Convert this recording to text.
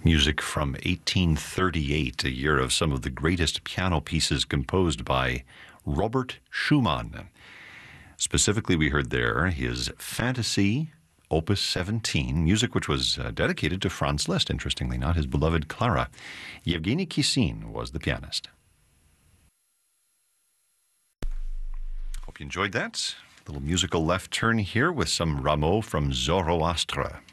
Music from 1838, a year of some of the greatest piano pieces composed by Robert Schumann. Specifically, we heard there his Fantasy, Opus 17, music which was dedicated to Franz Liszt, interestingly, not his beloved Clara. Yevgeny Kissin was the pianist. Hope you enjoyed that. Little musical left turn here with some Rameau from Zoroastre.